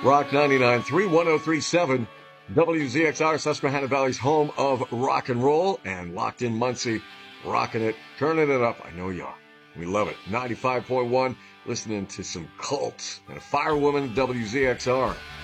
Rock 99.3, 103.7, WZXR, Susquehanna Valley's home of rock and roll, and Locked in Muncie, rocking it, turning it up. I know you are. We love it. 95.1, listening to some Cult and a Firewoman, WZXR.